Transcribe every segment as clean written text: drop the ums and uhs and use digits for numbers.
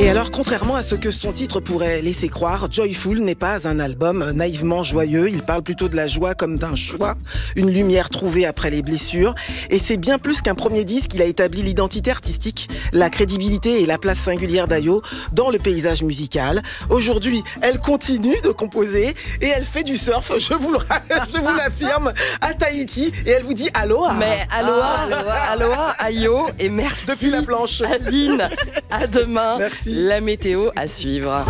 Et alors, contrairement à ce que son titre pourrait laisser croire, Joyful n'est pas un album naïvement joyeux. Il parle plutôt de la joie comme d'un choix, une lumière trouvée après les blessures. Et c'est bien plus qu'un premier disque, il a établi l'identité artistique, la crédibilité et la place singulière d'Ayo dans le paysage musical. Aujourd'hui, elle continue de composer et elle fait du surf, je vous l'affirme, à Tahiti. Et elle vous dit aloha. Mais aloha, Ayo, et merci. Depuis la planche. Aline, à demain. Merci. La météo à suivre.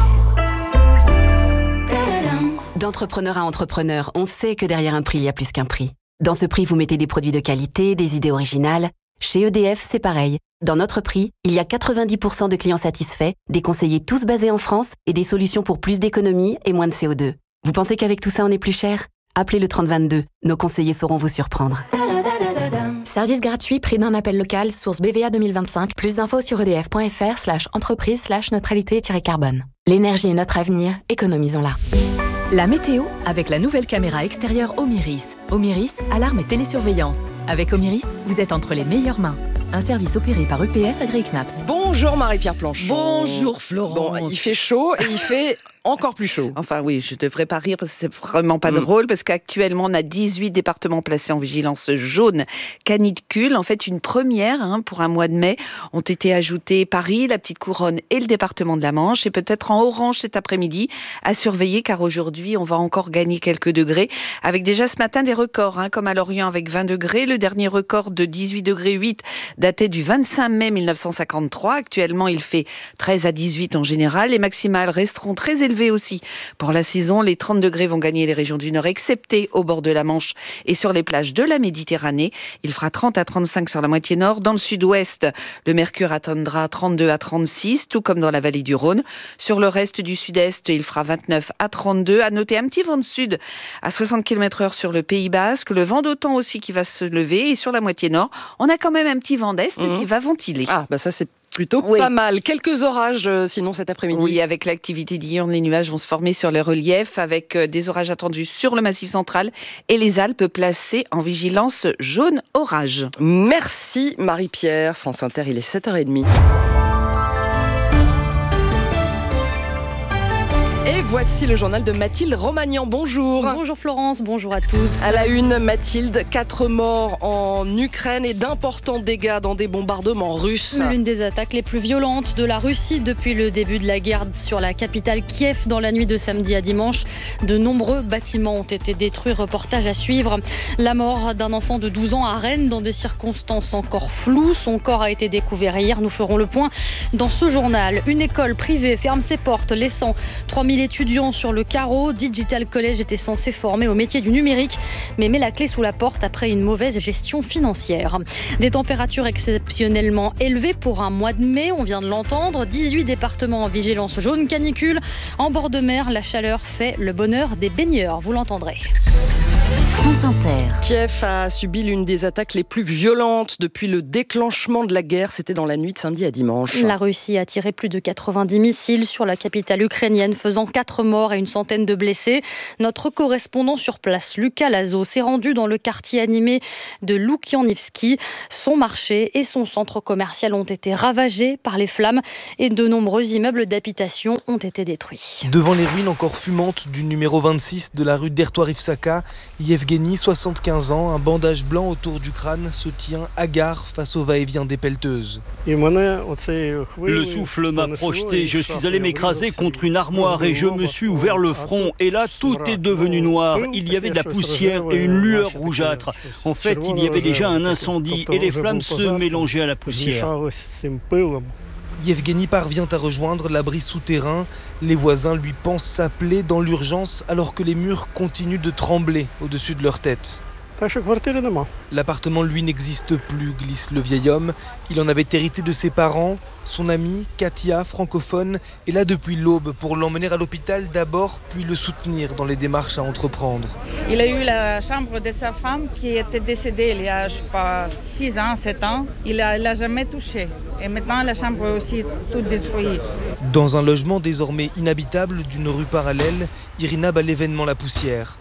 D'entrepreneur à entrepreneur, on sait que derrière un prix, il y a plus qu'un prix. Dans ce prix, vous mettez des produits de qualité, des idées originales. Chez EDF, c'est pareil. Dans notre prix, il y a 90% de clients satisfaits, des conseillers tous basés en France et des solutions pour plus d'économie et moins de CO2. Vous pensez qu'avec tout ça, on est plus cher ? Appelez le 3022. Nos conseillers sauront vous surprendre. Service gratuit, prix d'un appel local, source BVA 2025. Plus d'infos sur edf.fr/entreprise/neutralité-carbone. L'énergie est notre avenir, économisons-la. La météo avec la nouvelle caméra extérieure Omiris. Omiris, alarme et télésurveillance. Avec Omiris, vous êtes entre les meilleures mains. Un service opéré par UPS AgriKnaps. Bonjour Marie-Pierre Planchon. Bonjour Florence. Bon, il fait chaud et il fait encore plus chaud. Enfin oui, je devrais pas rire parce que c'est vraiment pas drôle, parce qu'actuellement on a 18 départements placés en vigilance jaune canicule. En fait, une première pour un mois de mai. Ont été ajoutés Paris, la Petite Couronne et le département de la Manche, et peut-être en orange cet après-midi à surveiller, car aujourd'hui on va encore gagner quelques degrés, avec déjà ce matin des records, comme à Lorient avec 20 degrés. Le dernier record de 18 degrés 8 datait du 25 mai 1953. Actuellement il fait 13 à 18 en général. Les maximales resteront très élevées aussi pour la saison. Les 30 degrés vont gagner les régions du Nord, excepté au bord de la Manche et sur les plages de la Méditerranée. Il fera 30 à 35 sur la moitié nord. Dans le sud-ouest, le mercure atteindra 32 à 36, tout comme dans la vallée du Rhône. Sur le reste du sud-est, il fera 29 à 32. À noter un petit vent de sud à 60 km/h sur le Pays Basque. Le vent d'OTAN aussi qui va se lever. Et sur la moitié nord, on a quand même un petit vent d'est qui va ventiler. Ah, bah ça c'est plutôt pas mal. Quelques orages sinon cet après-midi. Oui, avec l'activité diurne, les nuages vont se former sur les reliefs, avec des orages attendus sur le Massif central et les Alpes placées en vigilance jaune orage. Merci Marie-Pierre. France Inter, il est 7h30. Et voici le journal de Mathilde Romagnan. Bonjour. Bonjour Florence, bonjour à tous. À la une, Mathilde, 4 morts en Ukraine et d'importants dégâts dans des bombardements russes. L'une des attaques les plus violentes de la Russie depuis le début de la guerre sur la capitale Kiev dans la nuit de samedi à dimanche. De nombreux bâtiments ont été détruits. Reportage à suivre. La mort d'un enfant de 12 ans à Rennes dans des circonstances encore floues. Son corps a été découvert hier. Nous ferons le point dans ce journal. Une école privée ferme ses portes, laissant 3000 étudiants sur le carreau. Digital College était censé former au métier du numérique, mais met la clé sous la porte après une mauvaise gestion financière. Des températures exceptionnellement élevées pour un mois de mai, on vient de l'entendre. 18 départements en vigilance jaune canicule. En bord de mer, la chaleur fait le bonheur des baigneurs, vous l'entendrez. France Inter. Kiev a subi l'une des attaques les plus violentes depuis le déclenchement de la guerre. C'était dans la nuit de samedi à dimanche. La Russie a tiré plus de 90 missiles sur la capitale ukrainienne, faisant 4 morts et une centaine de blessés. Notre correspondant sur place, Lucas Lazo, s'est rendu dans le quartier animé de Loukianivski. Son marché et son centre commercial ont été ravagés par les flammes et de nombreux immeubles d'habitation ont été détruits. Devant les ruines encore fumantes du numéro 26 de la rue d'Ertoirivsaka, Yevgeny, 75 ans, un bandage blanc autour du crâne, se tient hagard face au va-et-vient des pelleteuses. Le souffle m'a projeté, je suis allé m'écraser contre une armoire et je me suis ouvert le front. Et là, tout est devenu noir. Il y avait de la poussière et une lueur rougeâtre. En fait, il y avait déjà un incendie et les flammes se mélangeaient à la poussière. Yevgeny parvient à rejoindre l'abri souterrain. Les voisins lui pensent s'appeler dans l'urgence alors que les murs continuent de trembler au-dessus de leur tête. L'appartement, lui, n'existe plus, glisse le vieil homme. Il en avait hérité de ses parents. Son amie, Katia, francophone, est là depuis l'aube pour l'emmener à l'hôpital d'abord, puis le soutenir dans les démarches à entreprendre. Il a eu la chambre de sa femme qui était décédée il y a, 6 ans, 7 ans. Il l'a jamais touchée. Et maintenant, la chambre est aussi toute détruite. Dans un logement désormais inhabitable d'une rue parallèle, Irina bat l'événement la poussière.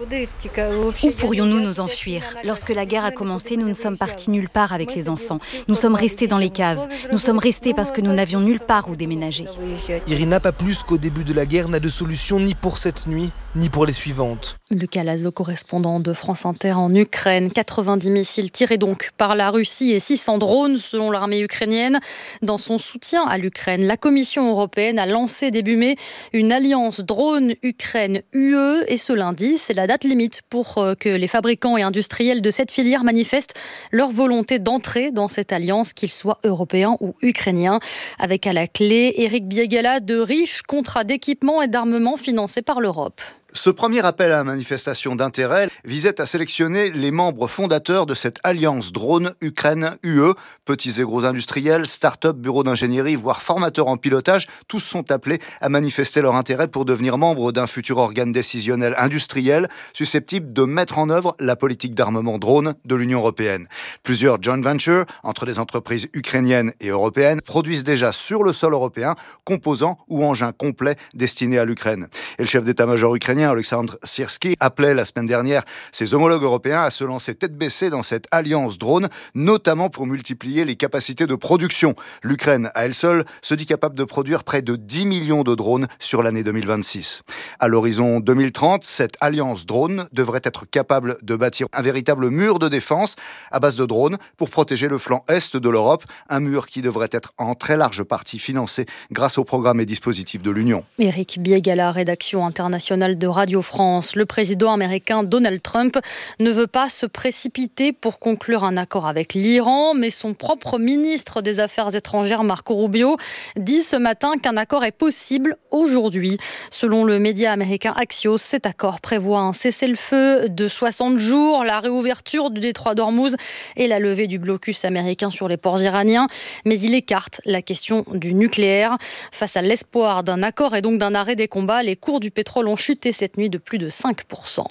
Où pourrions-nous nous enfuir ? Lorsque la guerre a commencé, nous ne sommes partis nulle part avec les enfants. Nous sommes restés dans les caves. Nous sommes restés parce que nous n'avions nulle part où déménager. Irina, pas plus qu'au début de la guerre, n'a de solution ni pour cette nuit, ni pour les suivantes. Lucas Lazo, correspondant de France Inter en Ukraine. 90 missiles tirés donc par la Russie et 600 drones selon l'armée ukrainienne. Dans son soutien à l'Ukraine, la Commission européenne a lancé début mai une alliance drone Ukraine-UE. Et ce lundi, c'est la date limite pour que les fabricants et industriels de cette filière manifestent leur volonté d'entrer dans cette alliance, qu'ils soient européens ou ukrainiens. Avec à la clé, Éric Biegala, de riches contrats d'équipement et d'armement financés par l'Europe. Ce premier appel à manifestation d'intérêt visait à sélectionner les membres fondateurs de cette alliance drone Ukraine-UE. Petits et gros industriels, start-up, bureaux d'ingénierie, voire formateurs en pilotage, tous sont appelés à manifester leur intérêt pour devenir membres d'un futur organe décisionnel industriel susceptible de mettre en œuvre la politique d'armement drone de l'Union européenne. Plusieurs joint ventures entre des entreprises ukrainiennes et européennes produisent déjà sur le sol européen composants ou engins complets destinés à l'Ukraine. Et le chef d'état-major ukrainien Alexandre Syrski appelait la semaine dernière ses homologues européens à se lancer tête baissée dans cette alliance drone, notamment pour multiplier les capacités de production. L'Ukraine, à elle seule, se dit capable de produire près de 10 millions de drones sur l'année 2026. À l'horizon 2030, cette alliance drone devrait être capable de bâtir un véritable mur de défense à base de drones pour protéger le flanc est de l'Europe, un mur qui devrait être en très large partie financé grâce aux programmes et dispositifs de l'Union. Éric Biegala, rédaction internationale de Radio France. Le président américain Donald Trump ne veut pas se précipiter pour conclure un accord avec l'Iran, mais son propre ministre des Affaires étrangères, Marco Rubio, dit ce matin qu'un accord est possible aujourd'hui. Selon le média américain Axios, cet accord prévoit un cessez-le-feu de 60 jours, la réouverture du détroit d'Ormuz et la levée du blocus américain sur les ports iraniens. Mais il écarte la question du nucléaire. Face à l'espoir d'un accord et donc d'un arrêt des combats, les cours du pétrole ont chuté cette nuit de plus de 5%.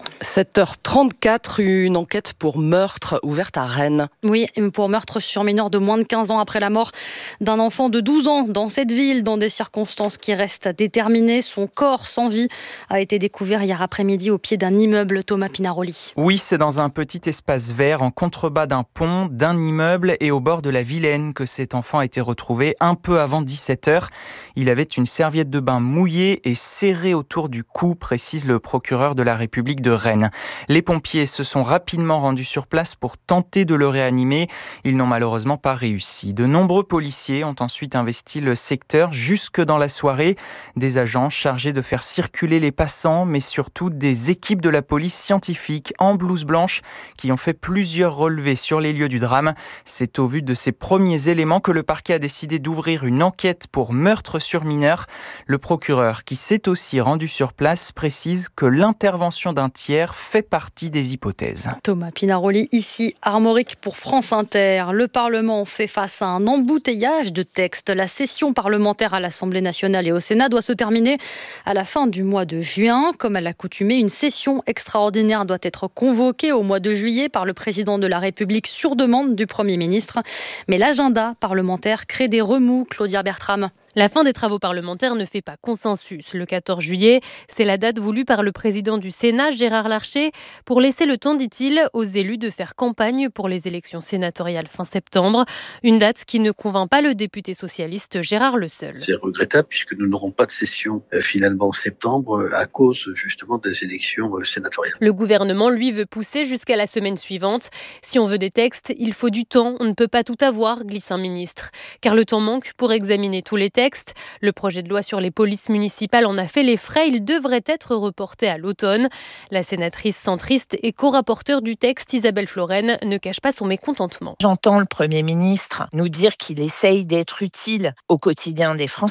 7h34, une enquête pour meurtre ouverte à Rennes. Oui, pour meurtre sur mineur de moins de 15 ans après la mort d'un enfant de 12 ans dans cette ville, dans des circonstances qui restent à déterminer. Son corps sans vie a été découvert hier après-midi au pied d'un immeuble. Thomas Pinaroli. Oui, c'est dans un petit espace vert en contrebas d'un pont, d'un immeuble et au bord de la Vilaine que cet enfant a été retrouvé un peu avant 17h. Il avait une serviette de bain mouillée et serrée autour du cou, précise le procureur de la République de Rennes. Les pompiers se sont rapidement rendus sur place pour tenter de le réanimer. Ils n'ont malheureusement pas réussi. De nombreux policiers ont ensuite investi le secteur jusque dans la soirée. Des agents chargés de faire circuler les passants, mais surtout des équipes de la police scientifique en blouse blanche qui ont fait plusieurs relevés sur les lieux du drame. C'est au vu de ces premiers éléments que le parquet a décidé d'ouvrir une enquête pour meurtre sur mineur. Le procureur, qui s'est aussi rendu sur place, précise que l'intervention d'un tiers fait partie des hypothèses. Thomas Pinaroli, ici Armorique pour France Inter. Le Parlement fait face à un embouteillage de textes. La session parlementaire à l'Assemblée nationale et au Sénat doit se terminer à la fin du mois de juin. Comme à l'accoutumée, une session extraordinaire doit être convoquée au mois de juillet par le président de la République sur demande du Premier ministre. Mais l'agenda parlementaire crée des remous, Claudia Bertram. La fin des travaux parlementaires ne fait pas consensus. Le 14 juillet, c'est la date voulue par le président du Sénat, Gérard Larcher, pour laisser le temps, dit-il, aux élus de faire campagne pour les élections sénatoriales fin septembre. Une date qui ne convainc pas le député socialiste Gérard Leseul. C'est regrettable puisque nous n'aurons pas de session finalement en septembre à cause justement des élections sénatoriales. Le gouvernement, lui, veut pousser jusqu'à la semaine suivante. Si on veut des textes, il faut du temps. On ne peut pas tout avoir, glisse un ministre. Car le temps manque pour examiner tous les textes. Le projet de loi sur les polices municipales en a fait les frais. Il devrait être reporté à l'automne. La sénatrice centriste et co-rapporteure du texte, Isabelle Florennes, ne cache pas son mécontentement. J'entends le Premier ministre nous dire qu'il essaye d'être utile au quotidien des Français.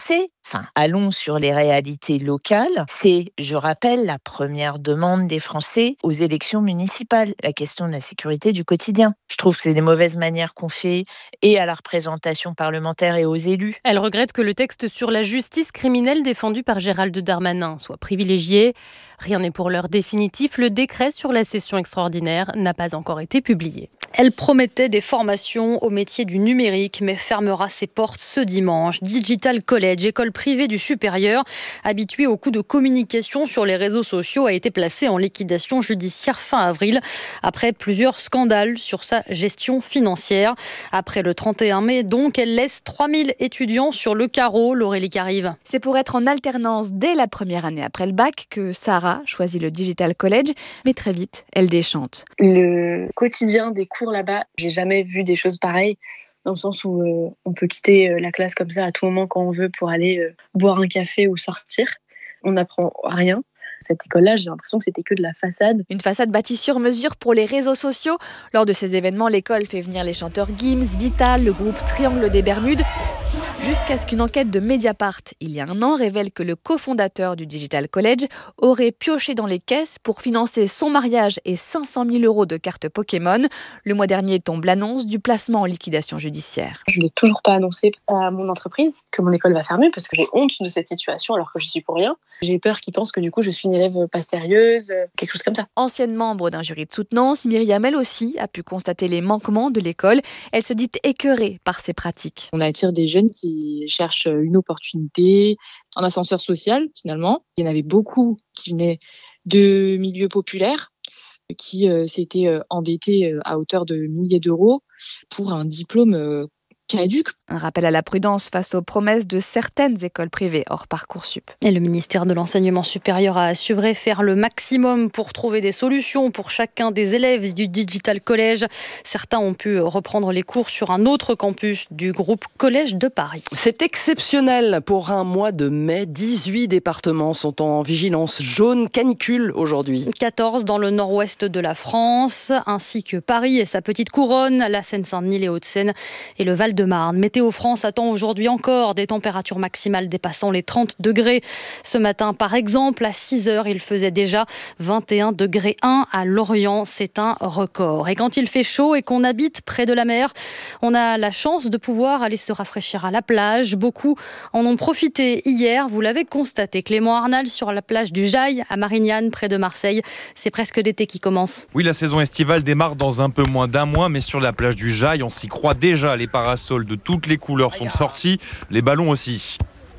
allons sur les réalités locales. C'est, je rappelle, la première demande des Français aux élections municipales, la question de la sécurité du quotidien. Je trouve que c'est des mauvaises manières qu'on fait et à la représentation parlementaire et aux élus. Elle regrette que le texte sur la justice criminelle défendu par Gérald Darmanin soit privilégié. Rien n'est pour l'heure définitif. Le décret sur la session extraordinaire n'a pas encore été publié. Elle promettait des formations au métier du numérique, mais fermera ses portes ce dimanche. Digital College, école privée du supérieur, habituée aux coups de communication sur les réseaux sociaux, a été placée en liquidation judiciaire fin avril, après plusieurs scandales sur sa gestion financière. Après le 31 mai, donc, elle laisse 3000 étudiants sur le carreau. Laurélie Carive. C'est pour être en alternance dès la première année après le bac que Sarah choisit le Digital College, mais très vite, elle déchante. Le quotidien des cours là-bas, j'ai jamais vu des choses pareilles, dans le sens où on peut quitter la classe comme ça à tout moment quand on veut pour aller boire un café ou sortir. On n'apprend rien. Cette école-là, j'ai l'impression que c'était que de la façade. Une façade bâtie sur mesure pour les réseaux sociaux. Lors de ces événements, l'école fait venir les chanteurs Gims, Vital, le groupe Triangle des Bermudes, jusqu'à ce qu'une enquête de Mediapart, il y a un an, révèle que le cofondateur du Digital College aurait pioché dans les caisses pour financer son mariage et 500 000 € de cartes Pokémon. Le mois dernier tombe l'annonce du placement en liquidation judiciaire. Je ne l'ai toujours pas annoncé à mon entreprise que mon école va fermer parce que j'ai honte de cette situation alors que je suis pour rien. J'ai peur qu'ils pensent que du coup je suis une élève pas sérieuse, quelque chose comme ça. Ancienne membre d'un jury de soutenance, Myriam elle aussi a pu constater les manquements de l'école. Elle se dit écœurée par ces pratiques. On attire des jeunes qui cherchent une opportunité, un ascenseur social finalement. Il y en avait beaucoup qui venaient de milieux populaires, qui s'étaient endettés à hauteur de milliers d'euros pour un diplôme caduc. Un rappel à la prudence face aux promesses de certaines écoles privées hors Parcoursup. Et le ministère de l'Enseignement supérieur a assuré faire le maximum pour trouver des solutions pour chacun des élèves du Digital College. Certains ont pu reprendre les cours sur un autre campus du groupe Collège de Paris. C'est exceptionnel pour un mois de mai. 18 départements sont en vigilance jaune canicule aujourd'hui. 14 dans le nord-ouest de la France, ainsi que Paris et sa petite couronne, la Seine-Saint-Denis, les Hauts-de-Seine et le Val-de-Marne. Météo France attend aujourd'hui encore des températures maximales dépassant les 30 degrés. Ce matin, par exemple, à 6h, il faisait déjà 21 degrés 1 à Lorient. C'est un record. Et quand il fait chaud et qu'on habite près de la mer, on a la chance de pouvoir aller se rafraîchir à la plage. Beaucoup en ont profité hier. Vous l'avez constaté, Clément Arnal, sur la plage du Jail à Marignane, près de Marseille. C'est presque l'été qui commence. Oui, la saison estivale démarre dans un peu moins d'un mois, mais sur la plage du Jail, on s'y croit déjà. Les parasols de toutes les couleurs sont sortis, les ballons aussi.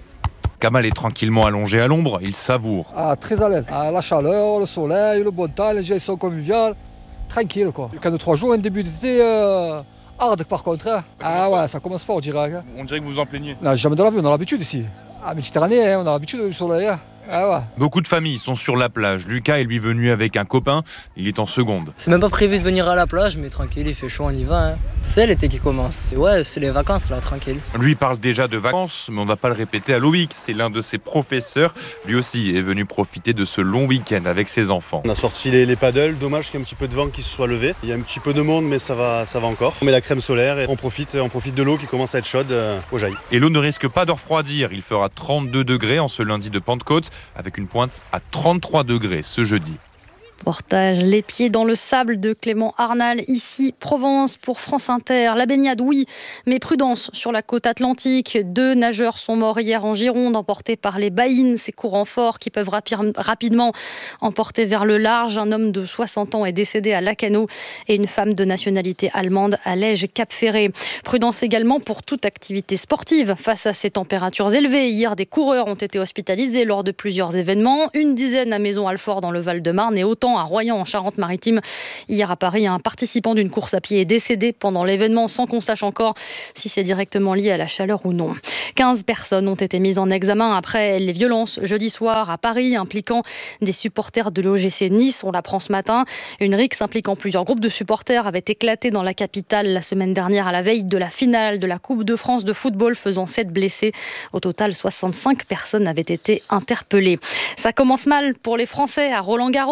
Kamal est tranquillement allongé à l'ombre, il savoure. Très à l'aise. La chaleur, le soleil, le bon temps, les gens sont conviviaux. Tranquille quoi. Quand de 3 jours, un début d'été hard par contre. Ouais, ça commence fort, on dirait. On dirait que vous vous en plaignez. Non, jamais de la vie, on a l'habitude ici. Méditerranée, on a l'habitude du soleil. Ouais. Beaucoup de familles sont sur la plage. Lucas est lui venu avec un copain, il est en seconde. C'est même pas prévu de venir à la plage, mais tranquille, il fait chaud, on y va. C'est l'été qui commence. Ouais, c'est les vacances là, tranquille. Lui parle déjà de vacances, mais on va pas le répéter à Loïc, c'est l'un de ses professeurs. Lui aussi est venu profiter de ce long week-end avec ses enfants. On a sorti les paddles, dommage qu'il y ait un petit peu de vent qui se soit levé. Il y a un petit peu de monde, mais ça va encore. On met la crème solaire et on profite de l'eau qui commence à être chaude au Jail. Et l'eau ne risque pas de refroidir, il fera 32 degrés en ce lundi de Pentecôte, avec une pointe à 33 degrés ce jeudi. Reportage Les pieds dans le sable de Clément Arnal, ici Provence pour France Inter. La baignade, oui, mais prudence sur la côte atlantique. 2 nageurs sont morts hier en Gironde, emportés par les baïnes, ces courants forts qui peuvent rapidement emporter vers le large. Un homme de 60 ans est décédé à Lacanau et une femme de nationalité allemande à Lège-Cap-Ferré. Prudence également pour toute activité sportive. Face à ces températures élevées, hier, des coureurs ont été hospitalisés lors de plusieurs événements. Une dizaine à Maison-Alfort dans le Val-de-Marne et autant à Royan en Charente-Maritime. Hier à Paris, un participant d'une course à pied est décédé pendant l'événement sans qu'on sache encore si c'est directement lié à la chaleur ou non. 15 personnes ont été mises en examen après les violences jeudi soir à Paris impliquant des supporters de l'OGC Nice. On l'apprend ce matin. Une rixe impliquant plusieurs groupes de supporters avait éclaté dans la capitale la semaine dernière à la veille de la finale de la Coupe de France de football, faisant 7 blessés. Au total, 65 personnes avaient été interpellées. Ça commence mal pour les Français à Roland-Garros. Déjà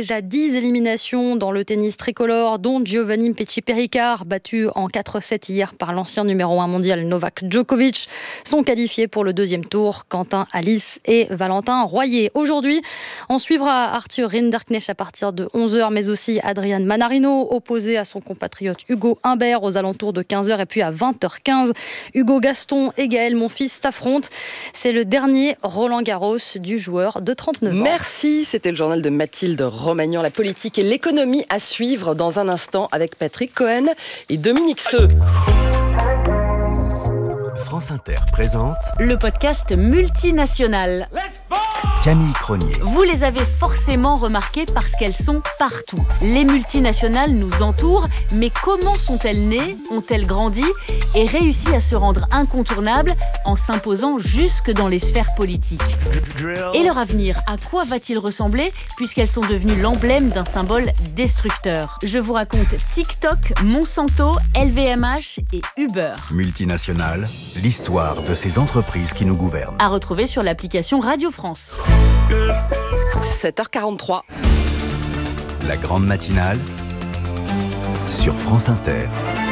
déjà 10 éliminations dans le tennis tricolore, dont Giovanni Pesci-Pericard, battu en 4-7 hier par l'ancien numéro 1 mondial Novak Djokovic, sont qualifiés pour le deuxième tour. Quentin Alice et Valentin Royer. Aujourd'hui, on suivra Arthur Rinderknecht à partir de 11h, mais aussi Adrian Manarino, opposé à son compatriote Hugo Humbert aux alentours de 15h. Et puis à 20h15, Hugo Gaston et Gaël Monfils s'affrontent. C'est le dernier Roland-Garros du joueur de 39 ans. Merci, c'était le journal de Mathilde Romagnan. La politique et l'économie à suivre dans un instant avec Patrick Cohen et Dominique Seux. France Inter présente le podcast Multinational. Camille Cronier. Vous les avez forcément remarquées parce qu'elles sont partout. Les multinationales nous entourent, mais comment sont-elles nées, ont-elles grandi et réussi à se rendre incontournables en s'imposant jusque dans les sphères politiques ? Et leur avenir, à quoi va-t-il ressembler puisqu'elles sont devenues l'emblème d'un symbole destructeur ? Je vous raconte TikTok, Monsanto, LVMH et Uber. Multinationales, l'histoire de ces entreprises qui nous gouvernent. À retrouver sur l'application Radio France. 7h43. La grande matinale sur France Inter.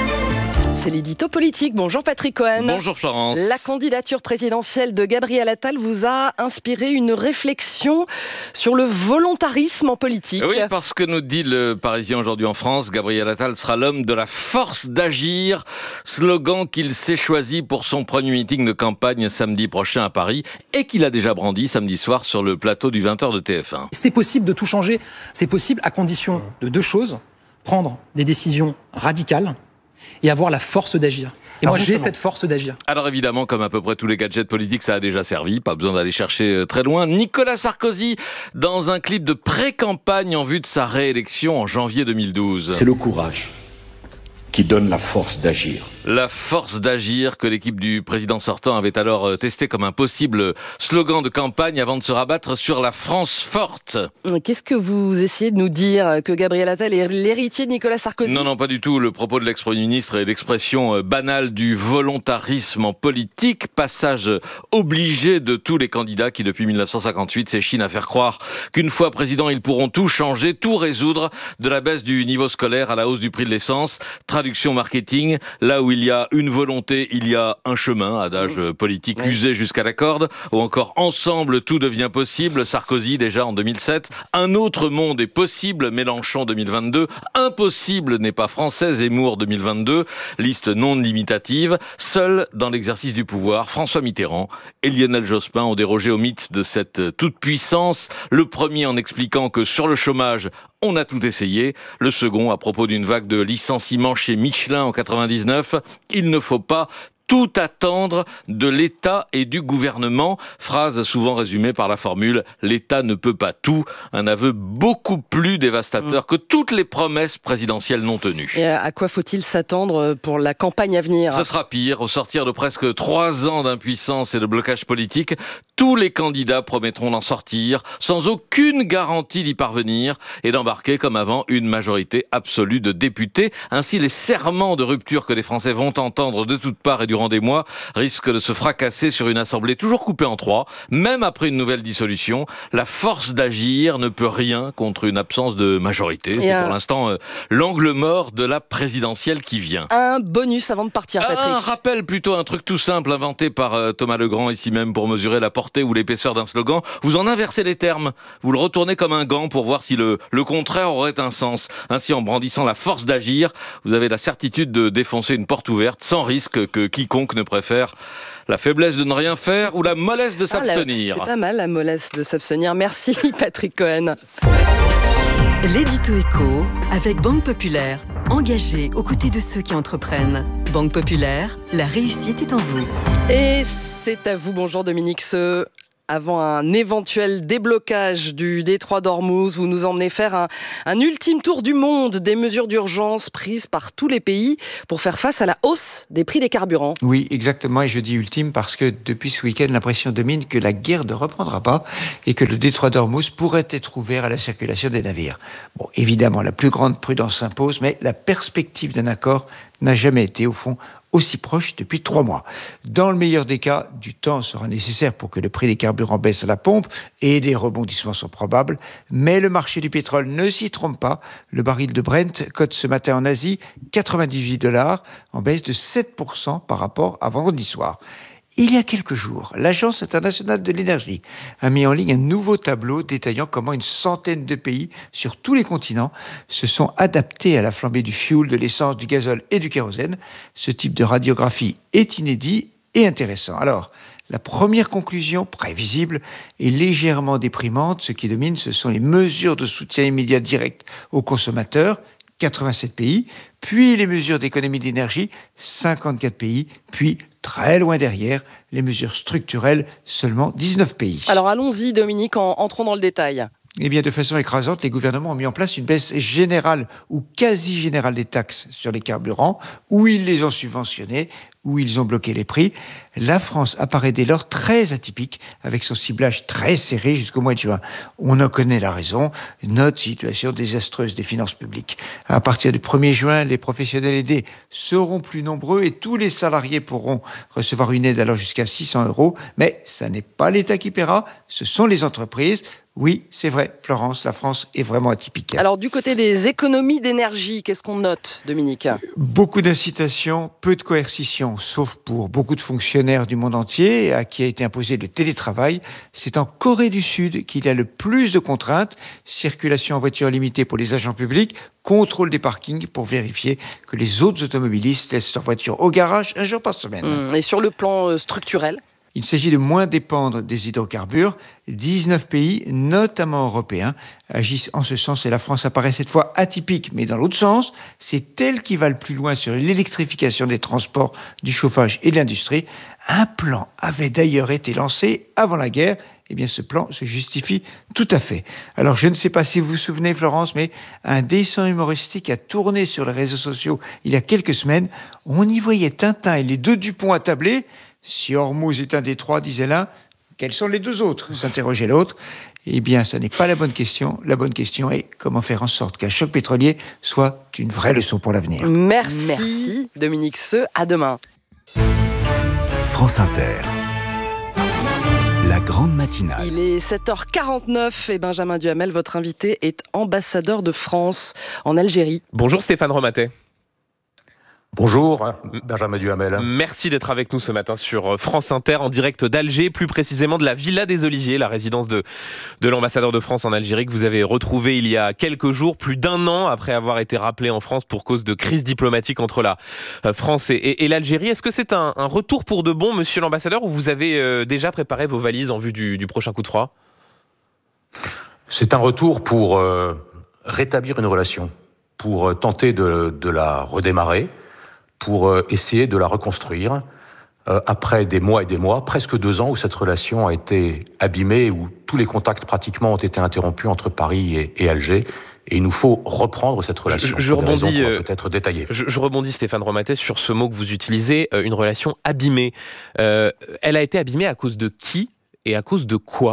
C'est l'édito politique. Bonjour Patrick Cohen. Bonjour Florence. La candidature présidentielle de Gabriel Attal vous a inspiré une réflexion sur le volontarisme en politique. Oui, parce que nous dit le Parisien aujourd'hui en France, Gabriel Attal sera l'homme de la force d'agir, slogan qu'il s'est choisi pour son premier meeting de campagne samedi prochain à Paris et qu'il a déjà brandi samedi soir sur le plateau du 20h de TF1. C'est possible de tout changer, c'est possible à condition de deux choses, prendre des décisions radicales et avoir la force d'agir. Et moi, j'ai cette force d'agir. Alors évidemment, comme à peu près tous les gadgets politiques, ça a déjà servi. Pas besoin d'aller chercher très loin. Nicolas Sarkozy, dans un clip de pré-campagne en vue de sa réélection en janvier 2012. C'est le courage qui donne la force d'agir. La force d'agir que l'équipe du président sortant avait alors testé comme un possible slogan de campagne avant de se rabattre sur la France forte. Qu'est-ce que vous essayez de nous dire ? Que Gabriel Attal est l'héritier de Nicolas Sarkozy ? Non, pas du tout. Le propos de l'ex-premier ministre est l'expression banale du volontarisme en politique, passage obligé de tous les candidats qui, depuis 1958, s'échinent à faire croire qu'une fois président, ils pourront tout changer, tout résoudre, de la baisse du niveau scolaire à la hausse du prix de l'essence. Traduction marketing, là où il y a une volonté, il y a un chemin, adage politique usé jusqu'à la corde, ou encore ensemble tout devient possible, Sarkozy déjà en 2007, un autre monde est possible, Mélenchon 2022, impossible n'est pas français, Zemmour 2022, liste non limitative, seul dans l'exercice du pouvoir, François Mitterrand et Lionel Jospin ont dérogé au mythe de cette toute-puissance, le premier en expliquant que sur le chômage, on a tout essayé. Le second, à propos d'une vague de licenciements chez Michelin en 99, il ne faut pas tout attendre de l'État et du gouvernement. Phrase souvent résumée par la formule « l'État ne peut pas tout », un aveu beaucoup plus dévastateur que toutes les promesses présidentielles non tenues. Et à quoi faut-il s'attendre pour la campagne à venir ? Ce sera pire. Au sortir de presque 3 ans d'impuissance et de blocage politique, tous les candidats promettront d'en sortir sans aucune garantie d'y parvenir et d'embarquer comme avant une majorité absolue de députés. Ainsi, les serments de rupture que les Français vont entendre de toutes parts et durant des mois risquent de se fracasser sur une assemblée toujours coupée en 3. Même après une nouvelle dissolution, la force d'agir ne peut rien contre une absence de majorité. C'est pour l'instant l'angle mort de la présidentielle qui vient. Un bonus avant de partir, Patrick. Un rappel, plutôt un truc tout simple inventé par Thomas Legrand ici même pour mesurer la portée ou l'épaisseur d'un slogan. Vous en inversez les termes. Vous le retournez comme un gant pour voir si le contraire aurait un sens. Ainsi, en brandissant la force d'agir, vous avez la certitude de défoncer une porte ouverte sans risque que quiconque ne préfère la faiblesse de ne rien faire ou la mollesse de s'abstenir. C'est pas mal, la mollesse de s'abstenir. Merci Patrick Cohen. L'édito éco avec Banque Populaire. Engagée aux côtés de ceux qui entreprennent. Banque Populaire, la réussite est en vous. Et c'est à vous, bonjour Dominique Seux. Avant un éventuel déblocage du détroit d'Ormuz, vous nous emmenez faire un ultime tour du monde des mesures d'urgence prises par tous les pays pour faire face à la hausse des prix des carburants. Oui, exactement, et je dis ultime parce que depuis ce week-end, l'impression domine que la guerre ne reprendra pas et que le détroit d'Ormuz pourrait être ouvert à la circulation des navires. Bon, évidemment, la plus grande prudence s'impose, mais la perspective d'un accord n'a jamais été, au fond, aussi proche depuis 3 mois. Dans le meilleur des cas, du temps sera nécessaire pour que le prix des carburants baisse à la pompe et des rebondissements sont probables. Mais le marché du pétrole ne s'y trompe pas. Le baril de Brent cote ce matin en Asie $98, en baisse de 7% par rapport à vendredi soir. Il y a quelques jours, l'Agence internationale de l'énergie a mis en ligne un nouveau tableau détaillant comment une centaine de pays sur tous les continents se sont adaptés à la flambée du fioul, de l'essence, du gazole et du kérosène. Ce type de radiographie est inédit et intéressant. Alors, la première conclusion, prévisible, est légèrement déprimante. Ce qui domine, ce sont les mesures de soutien immédiat direct aux consommateurs, 87 pays, puis les mesures d'économie d'énergie, 54 pays, puis très loin derrière, les mesures structurelles, seulement 19 pays. Alors allons-y Dominique, entrons dans le détail. Eh bien, de façon écrasante, les gouvernements ont mis en place une baisse générale ou quasi générale des taxes sur les carburants, où ils les ont subventionnés, où ils ont bloqué les prix. La France apparaît dès lors très atypique, avec son ciblage très serré jusqu'au mois de juin. On en connaît la raison, notre situation désastreuse des finances publiques. À partir du 1er juin, les professionnels aidés seront plus nombreux et tous les salariés pourront recevoir une aide allant jusqu'à 600 €. Mais ça n'est pas l'État qui paiera, ce sont les entreprises. Oui, c'est vrai, Florence, la France est vraiment atypique. Alors, du côté des économies d'énergie, qu'est-ce qu'on note, Dominique ? Beaucoup d'incitations, peu de coercition, sauf pour beaucoup de fonctionnaires du monde entier à qui a été imposé le télétravail. C'est en Corée du Sud qu'il y a le plus de contraintes. Circulation en voiture limitée pour les agents publics, contrôle des parkings pour vérifier que les autres automobilistes laissent leur voiture au garage un jour par semaine. Et sur le plan structurel ? Il s'agit de moins dépendre des hydrocarbures. 19 pays, notamment européens, agissent en ce sens et la France apparaît cette fois atypique. Mais dans l'autre sens, c'est elle qui va le plus loin sur l'électrification des transports, du chauffage et de l'industrie. Un plan avait d'ailleurs été lancé avant la guerre. Eh bien, ce plan se justifie tout à fait. Alors, je ne sais pas si vous vous souvenez, Florence, mais un dessin humoristique a tourné sur les réseaux sociaux il y a quelques semaines. On y voyait Tintin et les deux Dupont attablés. Si Hormuz est un des trois, disait l'un, quels sont les deux autres ? S'interrogeait l'autre. Eh bien, ça n'est pas la bonne question. La bonne question est comment faire en sorte qu'un choc pétrolier soit une vraie leçon pour l'avenir. Merci Dominique Seux. À demain. France Inter. La grande matinale. Il est 7h49 et Benjamin Duhamel, votre invité, est ambassadeur de France en Algérie. Bonjour Stéphane Romatet. Bonjour, Benjamin Duhamel. Merci d'être avec nous ce matin sur France Inter, en direct d'Alger, plus précisément de la Villa des Oliviers, la résidence de l'ambassadeur de France en Algérie que vous avez retrouvée il y a quelques jours, plus d'1 an après avoir été rappelé en France pour cause de crise diplomatique entre la France et l'Algérie. Est-ce que c'est un retour pour de bon, monsieur l'ambassadeur, ou vous avez déjà préparé vos valises en vue du prochain coup de froid ? C'est un retour pour rétablir une relation, pour tenter de la redémarrer, pour essayer de la reconstruire après des mois et des mois, presque 2 ans où cette relation a été abîmée, où tous les contacts pratiquement ont été interrompus entre Paris et Alger. Et il nous faut reprendre cette relation. Je rebondis, peut-être détaillée. Je rebondis, Stéphane Romatet, sur ce mot que vous utilisez, une relation abîmée. Elle a été abîmée à cause de qui et à cause de quoi ?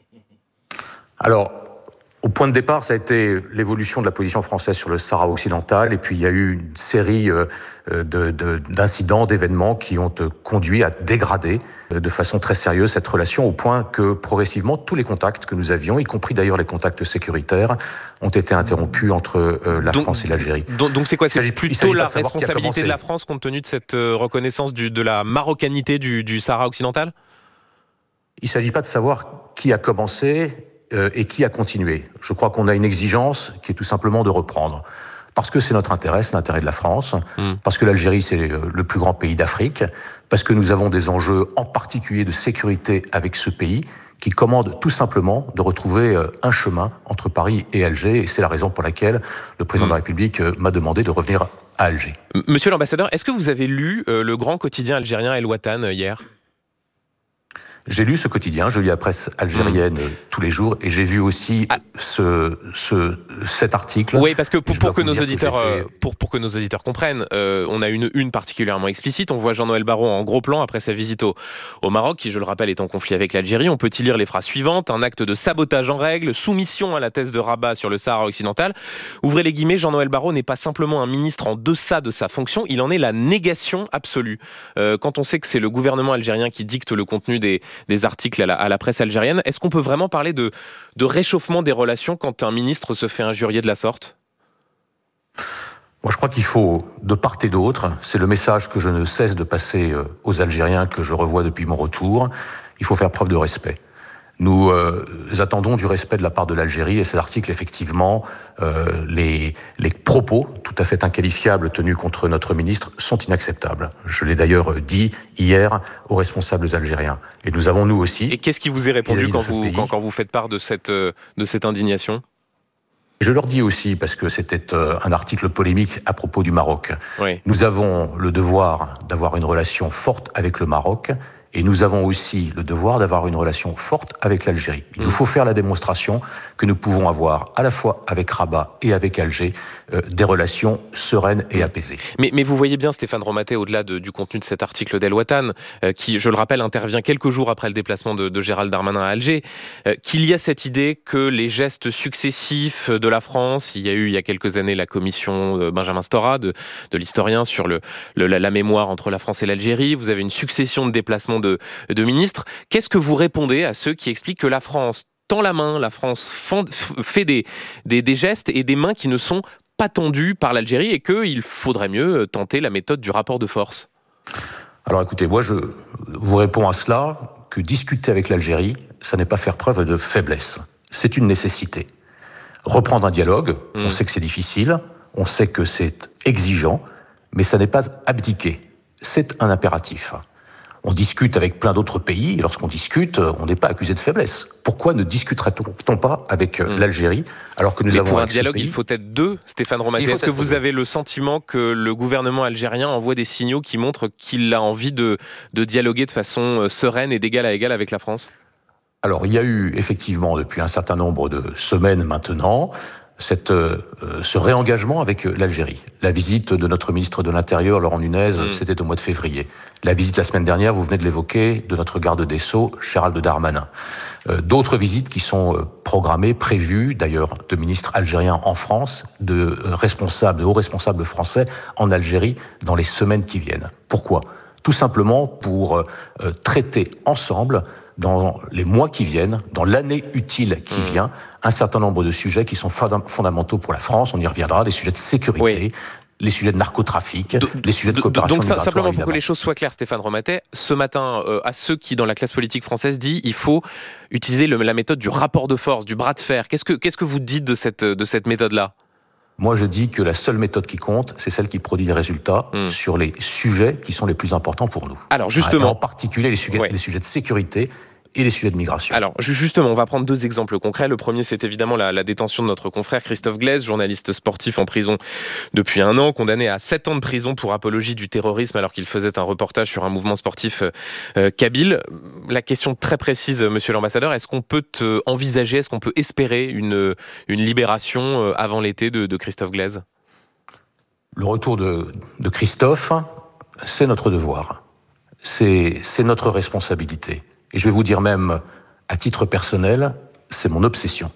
Alors, au point de départ, ça a été l'évolution de la position française sur le Sahara occidental, et puis il y a eu une série d'incidents, d'événements qui ont conduit à dégrader de façon très sérieuse cette relation, au point que progressivement tous les contacts que nous avions, y compris d'ailleurs les contacts sécuritaires, ont été interrompus entre la France et l'Algérie. Donc c'est quoi ? C'est plutôt la responsabilité de la France compte tenu de cette reconnaissance de la marocanité du Sahara occidental ? Il ne s'agit pas de savoir qui a commencé et qui a continué. Je crois qu'on a une exigence qui est tout simplement de reprendre. Parce que c'est notre intérêt, c'est l'intérêt de la France, parce que l'Algérie, c'est le plus grand pays d'Afrique, parce que nous avons des enjeux en particulier de sécurité avec ce pays, qui commande tout simplement de retrouver un chemin entre Paris et Alger, et c'est la raison pour laquelle le président de la République m'a demandé de revenir à Alger. Monsieur l'ambassadeur, est-ce que vous avez lu le grand quotidien algérien El Watan hier ? J'ai lu ce quotidien, je lis la presse algérienne tous les jours et j'ai vu aussi cet article. Oui, parce que pour que nos auditeurs comprennent, on a une particulièrement explicite. On voit Jean-Noël Barrot en gros plan après sa visite au Maroc, qui, je le rappelle, est en conflit avec l'Algérie. On peut y lire les phrases suivantes: un acte de sabotage en règle, soumission à la thèse de Rabat sur le Sahara occidental. Ouvrez les guillemets, Jean-Noël Barrot n'est pas simplement un ministre en deçà de sa fonction, il en est la négation absolue. Quand on sait que c'est le gouvernement algérien qui dicte le contenu des articles à la presse algérienne, est-ce qu'on peut vraiment parler de réchauffement des relations quand un ministre se fait injurier de la sorte ? Moi, je crois qu'il faut, de part et d'autre, c'est le message que je ne cesse de passer aux Algériens, que je revois depuis mon retour, il faut faire preuve de respect. Nous attendons du respect de la part de l'Algérie et ces articles, effectivement, les propos tout à fait inqualifiables tenus contre notre ministre sont inacceptables. Je l'ai d'ailleurs dit hier aux responsables algériens. Et nous avons, nous aussi... Et qu'est-ce qui vous est répondu quand vous faites part de cette indignation ? Je leur dis aussi, parce que c'était un article polémique à propos du Maroc, oui. Nous avons le devoir d'avoir une relation forte avec le Maroc, et nous avons aussi le devoir d'avoir une relation forte avec l'Algérie. Il nous faut faire la démonstration que nous pouvons avoir, à la fois avec Rabat et avec Alger, des relations sereines et apaisées. Mais vous voyez bien, Stéphane Romatet, au-delà du contenu de cet article d'El Watan, qui, je le rappelle, intervient quelques jours après le déplacement de Gérald Darmanin à Alger, qu'il y a cette idée que les gestes successifs de la France, il y a eu il y a quelques années la commission de Benjamin Stora, de l'historien, sur la mémoire entre la France et l'Algérie, vous avez une succession de déplacements de ministres. Qu'est-ce que vous répondez à ceux qui expliquent que la France tend la main, la France fait des gestes et des mains qui ne sont pas tendues par l'Algérie et qu'il faudrait mieux tenter la méthode du rapport de force? Alors écoutez, moi je vous réponds à cela que discuter avec l'Algérie, ça n'est pas faire preuve de faiblesse. C'est une nécessité. Reprendre un dialogue, on sait que c'est difficile, on sait que c'est exigeant, mais ça n'est pas abdiquer. C'est un impératif. On discute avec plein d'autres pays, et lorsqu'on discute, on n'est pas accusé de faiblesse. Pourquoi ne discuterait-on pas avec l'Algérie, alors que nous avons... pour un dialogue, il faut être deux, Stéphane Romatet. Est-ce que vous avez le sentiment que le gouvernement algérien envoie des signaux qui montrent qu'il a envie de dialoguer de façon sereine et d'égal à égal avec la France ? Alors, il y a eu effectivement, depuis un certain nombre de semaines maintenant, ce réengagement avec l'Algérie. La visite de notre ministre de l'Intérieur, Laurent Nunez, c'était au mois de février. La visite la semaine dernière, vous venez de l'évoquer, de notre garde des Sceaux, Gérald Darmanin. D'autres visites qui sont programmées, prévues, d'ailleurs, de ministres algériens en France, de hauts responsables français en Algérie dans les semaines qui viennent. Pourquoi ? Tout simplement pour traiter ensemble, dans les mois qui viennent, dans l'année utile qui vient, un certain nombre de sujets qui sont fondamentaux pour la France. On y reviendra, des sujets de sécurité, les sujets de narcotrafic, les sujets de coopération migratoire. Donc simplement évidemment. pour que les choses soient claires, Stéphane Romatet, ce matin, à ceux qui, dans la classe politique française, disent il faut utiliser la méthode du rapport de force, du bras de fer. Qu'est-ce que vous dites de cette méthode-là ? Moi, je dis que la seule méthode qui compte, c'est celle qui produit des résultats sur les sujets qui sont les plus importants pour nous. Alors justement, en particulier les sujets de sécurité et les sujets de migration. Alors justement, on va prendre deux exemples concrets. Le premier, c'est évidemment la détention de notre confrère Christophe Glaise, journaliste sportif en prison depuis 1 an, condamné à 7 ans de prison pour apologie du terrorisme alors qu'il faisait un reportage sur un mouvement sportif kabyle. La question très précise, monsieur l'ambassadeur, est-ce qu'on peut envisager, est-ce qu'on peut espérer une libération avant l'été de Christophe Glaise ? Le retour de Christophe, c'est notre devoir. C'est notre responsabilité. Et je vais vous dire même, à titre personnel, c'est mon obsession.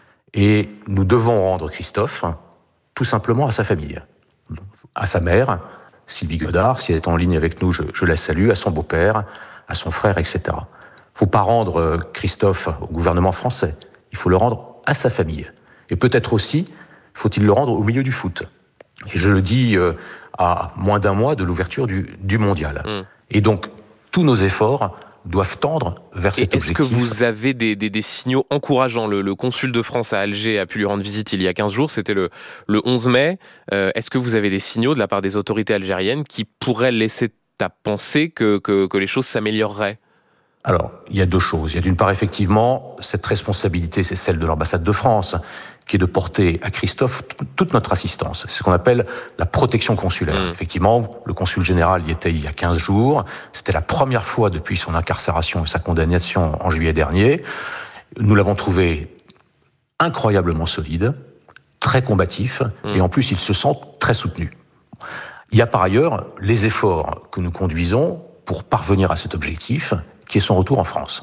Et nous devons rendre Christophe tout simplement à sa famille, à sa mère, Sylvie Godard, si elle est en ligne avec nous, je la salue, à son beau-père, à son frère, etc. Il ne faut pas rendre Christophe au gouvernement français, il faut le rendre à sa famille. Et peut-être aussi, faut-il le rendre au milieu du foot. Et je le dis à moins d'1 mois de l'ouverture du mondial. Et donc, tous nos efforts doivent tendre vers cet objectif. Est-ce que vous avez des signaux encourageants ? Le consul de France à Alger a pu lui rendre visite il y a 15 jours, c'était le 11 mai. Est-ce que vous avez des signaux de la part des autorités algériennes qui pourraient laisser à penser que les choses s'amélioreraient ? Alors, il y a deux choses. Il y a d'une part, effectivement, cette responsabilité, c'est celle de l'ambassade de France, qui est de porter à Christophe toute notre assistance. C'est ce qu'on appelle la protection consulaire. Effectivement, le consul général y était il y a 15 jours. C'était la première fois depuis son incarcération et sa condamnation en juillet dernier. Nous l'avons trouvé incroyablement solide, très combatif, et en plus, il se sent très soutenu. Il y a par ailleurs les efforts que nous conduisons pour parvenir à cet objectif, qui est son retour en France.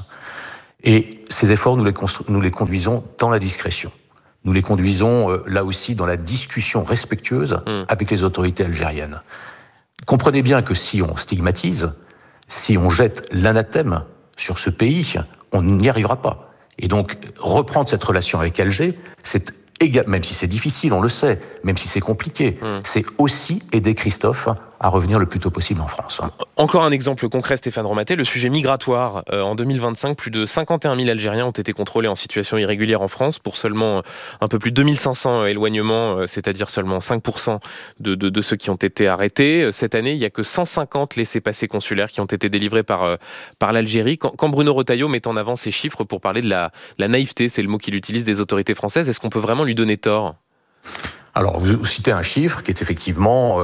Et ces efforts, nous les conduisons dans la discrétion. Nous les conduisons, là aussi, dans la discussion respectueuse avec les autorités algériennes. Comprenez bien que si on stigmatise, si on jette l'anathème sur ce pays, on n'y arrivera pas. Et donc, reprendre cette relation avec Alger, c'est même si c'est difficile, on le sait, même si c'est compliqué, c'est aussi aider Christophe à revenir le plus tôt possible en France. Encore un exemple concret, Stéphane Romatet, le sujet migratoire. En 2025, plus de 51 000 Algériens ont été contrôlés en situation irrégulière en France pour seulement un peu plus de 2500 éloignements, c'est-à-dire seulement 5% de ceux qui ont été arrêtés. Cette année, il n'y a que 150 laissez-passer consulaires qui ont été délivrés par l'Algérie. Quand Bruno Retailleau met en avant ces chiffres pour parler de la naïveté, c'est le mot qu'il utilise, des autorités françaises, est-ce qu'on peut vraiment lui donner tort ? Alors, vous citez un chiffre qui est effectivement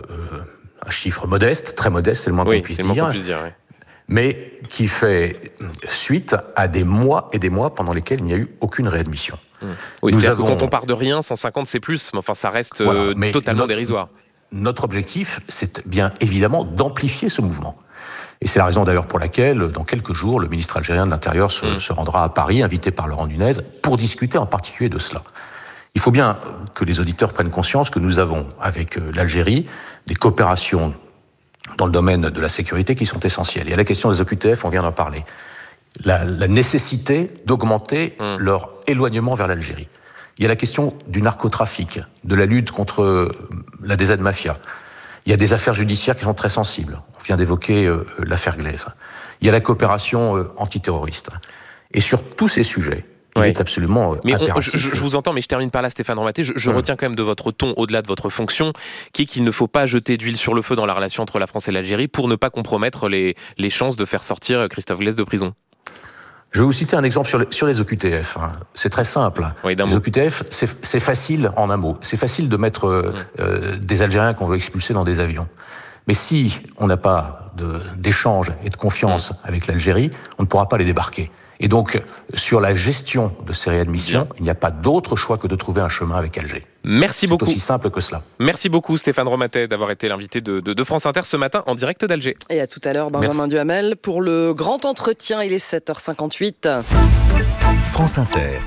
un chiffre modeste, très modeste, c'est le moins qu'on puisse dire, oui. Mais qui fait suite à des mois et des mois pendant lesquels il n'y a eu aucune réadmission. Oui, c'est-à-dire que quand on part de rien, 150 c'est plus, mais enfin ça reste totalement dérisoire. Notre objectif, c'est bien évidemment d'amplifier ce mouvement. Et c'est la raison d'ailleurs pour laquelle, dans quelques jours, le ministre algérien de l'Intérieur se rendra à Paris, invité par Laurent Nunez, pour discuter en particulier de cela. Il faut bien que les auditeurs prennent conscience que nous avons, avec l'Algérie, des coopérations dans le domaine de la sécurité qui sont essentielles. Il y a la question des OQTF, on vient d'en parler. La nécessité d'augmenter leur éloignement vers l'Algérie. Il y a la question du narcotrafic, de la lutte contre la DZ Mafia. Il y a des affaires judiciaires qui sont très sensibles. On vient d'évoquer l'affaire Glaise. Il y a la coopération antiterroriste. Et sur tous ces sujets, il est absolument impératif. Je vous entends, mais je termine par là, Stéphane Romatet. Je retiens quand même de votre ton, au-delà de votre fonction, qui est qu'il ne faut pas jeter d'huile sur le feu dans la relation entre la France et l'Algérie pour ne pas compromettre les chances de faire sortir Christophe Glaise de prison. Je vais vous citer un exemple sur les OQTF. C'est très simple. Les OQTF, c'est facile en un mot. C'est facile de mettre des Algériens qu'on veut expulser dans des avions. Mais si on n'a pas d'échange et de confiance avec l'Algérie, on ne pourra pas les débarquer. Et donc, sur la gestion de ces réadmissions, il n'y a pas d'autre choix que de trouver un chemin avec Alger. Merci beaucoup. C'est aussi simple que cela. Merci beaucoup Stéphane Romatet d'avoir été l'invité de France Inter ce matin en direct d'Alger. Et à tout à l'heure, Benjamin Duhamel, pour le grand entretien. Il est 7h58. France Inter.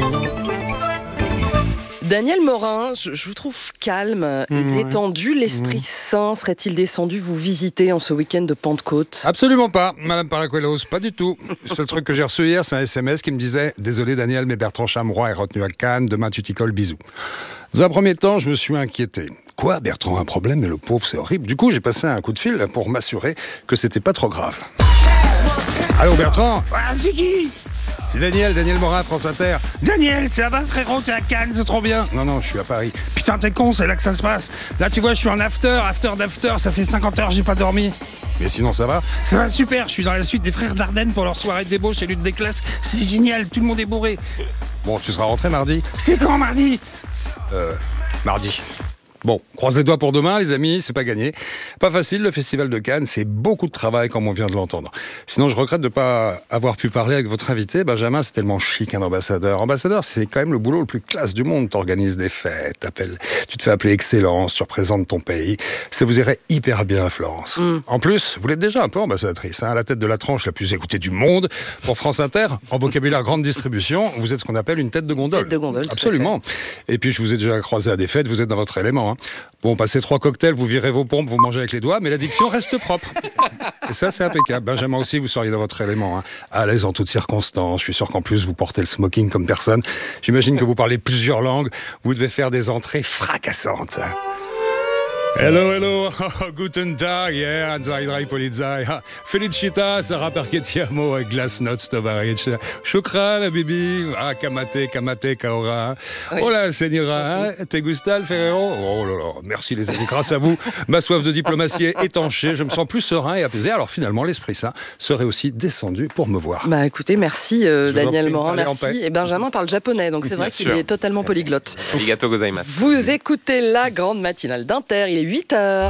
Daniel Morin, je vous trouve calme et détendu. L'Esprit Saint serait-il descendu vous visiter en ce week-end de Pentecôte ? Absolument pas, Madame Paracuelos, pas du tout. Le seul truc que j'ai reçu hier, c'est un SMS qui me disait « Désolé Daniel, mais Bertrand Chameroy est retenu à Cannes, demain tu t'y colles, bisous ». Dans un premier temps, je me suis inquiété. Quoi, Bertrand a un problème, mais le pauvre, c'est horrible. Du coup, j'ai passé un coup de fil pour m'assurer que c'était pas trop grave. Allô Bertrand ? C'est qui ? C'est Daniel Morin, France Inter. Daniel, ça va frérot, t'es à Cannes, c'est trop bien. Non, je suis à Paris. Putain, t'es con, c'est là que ça se passe. Là, tu vois, je suis en after, ça fait 50 heures, j'ai pas dormi. Mais sinon, ça va ? Ça va super, je suis dans la suite des frères Dardenne pour leur soirée de débauche et lutte des classes. C'est génial, tout le monde est bourré. Bon, tu seras rentré mardi ? C'est quand mardi ? Mardi. Bon, croise les doigts pour demain, les amis, c'est pas gagné. Pas facile, le Festival de Cannes, c'est beaucoup de travail, comme on vient de l'entendre. Sinon, je regrette de pas avoir pu parler avec votre invité. Benjamin, c'est tellement chic, un ambassadeur. Ambassadeur, c'est quand même le boulot le plus classe du monde. T'organises des fêtes, tu te fais appeler Excellence, tu représentes ton pays. Ça vous irait hyper bien, Florence. En plus, vous l'êtes déjà un peu ambassadrice, à la tête de la tranche la plus écoutée du monde. Pour France Inter, en vocabulaire grande distribution, vous êtes ce qu'on appelle une tête de gondole. Tête de gondole, absolument. Et puis, je vous ai déjà croisé à des fêtes, vous êtes dans votre élément. Bon, passez 3 cocktails, vous virez vos pompes, vous mangez avec les doigts, mais l'addiction reste propre. Et ça, c'est impeccable. Benjamin aussi, vous seriez dans votre élément, à l'aise en toutes circonstances. Je suis sûr qu'en plus, vous portez le smoking comme personne. J'imagine que vous parlez plusieurs langues. Vous devez faire des entrées fracassantes. Hello, guten Tag, Anzai drei Polizei. Felicitas, raperchetiamo e glasnots tovaric. Shukran, Bibi, kamate, kaora. Hola, señora, te gusta el Ferrero? Oh là là, merci les amis, grâce à vous, ma soif de diplomatie est étanchée, je me sens plus serein et apaisé. Alors finalement, l'Esprit Saint serait aussi descendu pour me voir. Bah écoutez, merci Daniel Morin, merci. Et Benjamin parle japonais, donc c'est vrai qu'il est totalement polyglotte. Arigato gozaimasu. Vous écoutez la grande matinale d'Inter, il est 8h.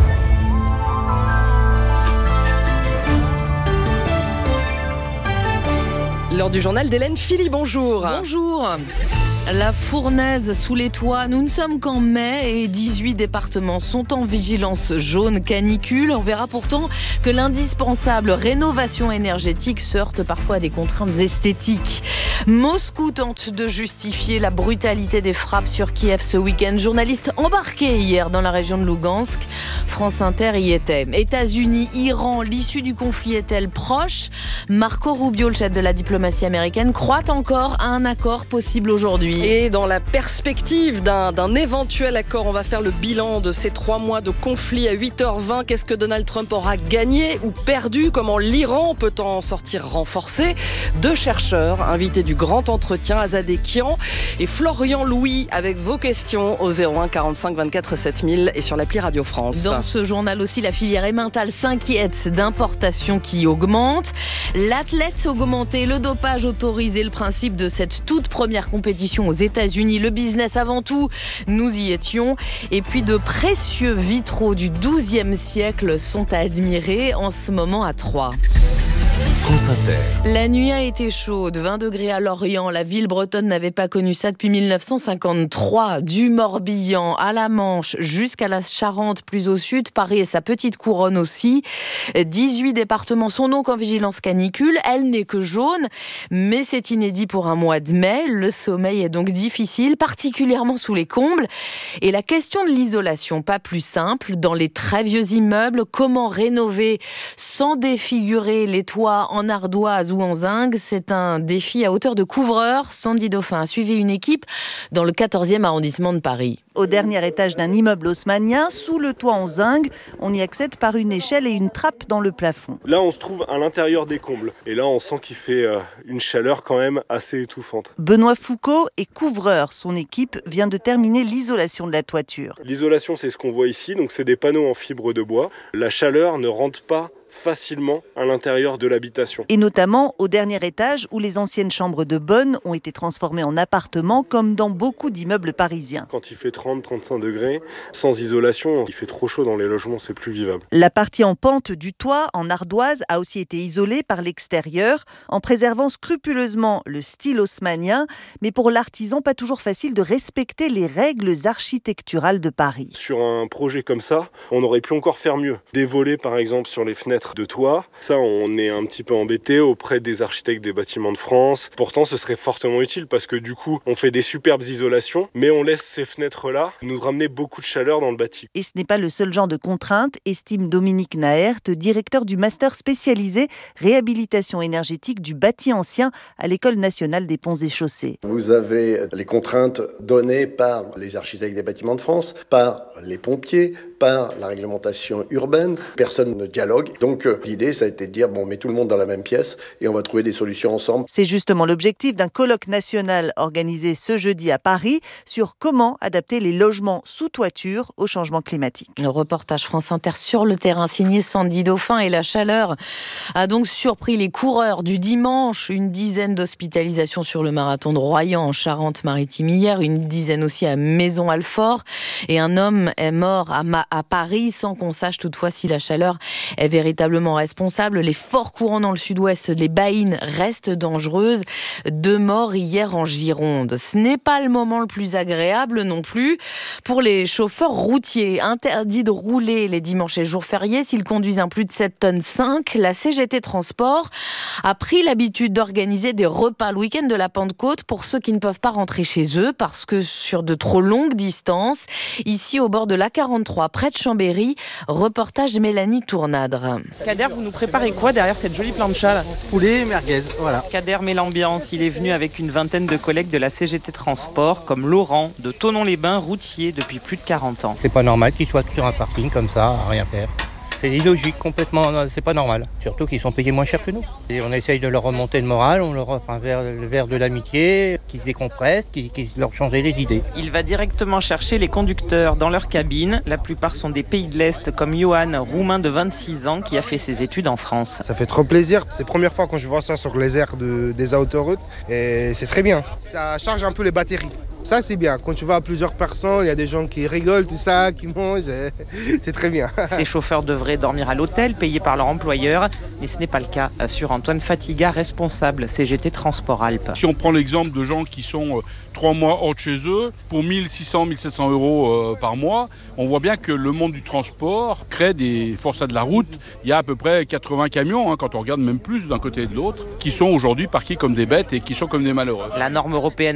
L'heure du journal d'Hélène Philly, bonjour. Bonjour. La fournaise sous les toits, nous ne sommes qu'en mai et 18 départements sont en vigilance jaune canicule. On verra pourtant que l'indispensable rénovation énergétique se heurte parfois à des contraintes esthétiques. Moscou tente de justifier la brutalité des frappes sur Kiev ce week-end. Journaliste embarqué hier dans la région de Lougansk. France Inter y était. États-Unis, Iran, l'issue du conflit est-elle proche? Marco Rubio, le chef de la diplomatie américaine, croit encore à un accord possible aujourd'hui. Et dans la perspective d'un éventuel accord, on va faire le bilan de ces 3 mois de conflit à 8h20. Qu'est-ce que Donald Trump aura gagné ou perdu? Comment l'Iran peut en sortir renforcé? 2 chercheurs invités du grand entretien, Azadeh Kian et Florian Louis, avec vos questions au 01 45 24 7000 et sur l'appli Radio France. Dans ce journal aussi, la filière Emmental s'inquiète d'importations qui augmentent. L'athlète augmenté, le dopage autorisé, le principe de cette toute première compétition aux États-Unis. Le business avant tout, nous y étions. Et puis de précieux vitraux du XIIe siècle sont à admirer en ce moment à Troyes. France Inter. La nuit a été chaude, 20 degrés à Lorient. La ville bretonne n'avait pas connu ça depuis 1953. Du Morbihan à la Manche jusqu'à la Charente plus au sud, Paris et sa petite couronne aussi. 18 départements sont donc en vigilance canicule. Elle n'est que jaune, mais c'est inédit pour un mois de mai. Le sommeil est donc difficile, particulièrement sous les combles. Et la question de l'isolation, pas plus simple. Dans les très vieux immeubles, comment rénover sans défigurer les toits en ardoise ou en zinc? C'est un défi à hauteur de couvreur. Sandy Dauphin a suivi une équipe dans le 14e arrondissement de Paris. Au dernier étage d'un immeuble haussmannien, sous le toit en zinc, on y accède par une échelle et une trappe dans le plafond. Là, on se trouve à l'intérieur des combles. Et là, on sent qu'il fait une chaleur quand même assez étouffante. Benoît Foucault est couvreur. Son équipe vient de terminer l'isolation de la toiture. L'isolation, c'est ce qu'on voit ici. Donc, c'est des panneaux en fibre de bois. La chaleur ne rentre pas facilement à l'intérieur de l'habitation. Et notamment au dernier étage où les anciennes chambres de bonne ont été transformées en appartements comme dans beaucoup d'immeubles parisiens. Quand il fait 30-35 degrés, sans isolation, il fait trop chaud dans les logements, c'est plus vivable. La partie en pente du toit, en ardoise, a aussi été isolée par l'extérieur en préservant scrupuleusement le style haussmannien. Mais pour l'artisan, pas toujours facile de respecter les règles architecturales de Paris. Sur un projet comme ça, on aurait pu encore faire mieux. Des volets par exemple sur les fenêtres de toit. Ça, on est un petit peu embêté auprès des architectes des bâtiments de France. Pourtant, ce serait fortement utile parce que du coup, on fait des superbes isolations, mais on laisse ces fenêtres-là nous ramener beaucoup de chaleur dans le bâti. Et ce n'est pas le seul genre de contrainte, estime Dominique Naert, directeur du master spécialisé réhabilitation énergétique du bâti ancien à l'École nationale des ponts et chaussées. Vous avez les contraintes données par les architectes des bâtiments de France, par les pompiers, par la réglementation urbaine. Personne ne dialogue. Donc l'idée, ça a été de dire, bon, on met tout le monde dans la même pièce et on va trouver des solutions ensemble. C'est justement l'objectif d'un colloque national organisé ce jeudi à Paris sur comment adapter les logements sous toiture au changement climatique. Le reportage France Inter sur le terrain signé Sandy Dauphin, et la chaleur a donc surpris les coureurs du dimanche. Une dizaine d'hospitalisations sur le marathon de Royan en Charente-Maritime hier, une dizaine aussi à Maison-Alfort, et un homme est mort à Paris sans qu'on sache toutefois si la chaleur est véritablement responsable. Les forts courants dans le sud-ouest, les baïnes restent dangereuses. 2 morts hier en Gironde. Ce n'est pas le moment le plus agréable non plus pour les chauffeurs routiers. Interdit de rouler les dimanches et jours fériés s'ils conduisent un plus de 7,5 tonnes. La CGT Transport a pris l'habitude d'organiser des repas le week-end de la Pentecôte pour ceux qui ne peuvent pas rentrer chez eux parce que sur de trop longues distances. Ici au bord de l'A43 près de Chambéry, reportage Mélanie Tournadre. Kader, vous nous préparez quoi derrière cette jolie plancha là ? Poulet merguez, voilà. Kader met l'ambiance, il est venu avec une vingtaine de collègues de la CGT Transport, comme Laurent de Thonon-les-Bains, routier depuis plus de 40 ans. C'est pas normal qu'ils soient sur un parking comme ça, à rien faire. C'est illogique, complètement, c'est pas normal. Surtout qu'ils sont payés moins cher que nous. Et on essaye de leur remonter le moral, on leur offre le verre de l'amitié, qu'ils se décompressent, qu'ils leur changent les idées. Il va directement chercher les conducteurs dans leur cabine. La plupart sont des pays de l'Est, comme Johan, roumain de 26 ans, qui a fait ses études en France. Ça fait trop plaisir. C'est la première fois quand je vois ça sur les aires des autoroutes. Et c'est très bien. Ça charge un peu les batteries. Ça, c'est bien. Quand tu vas à plusieurs personnes, il y a des gens qui rigolent, tout ça, qui mangent. C'est très bien. Ces chauffeurs devraient dormir à l'hôtel, payés par leur employeur. Mais ce n'est pas le cas, assure Antoine Fatiga, responsable CGT Transport Alpes. Si on prend l'exemple de gens qui sont 3 mois hors de chez eux, pour 1600, 1700 euros par mois, on voit bien que le monde du transport crée des forçats de la route. Il y a à peu près 80 camions, quand on regarde même plus d'un côté et de l'autre, qui sont aujourd'hui parqués comme des bêtes et qui sont comme des malheureux. La norme européenne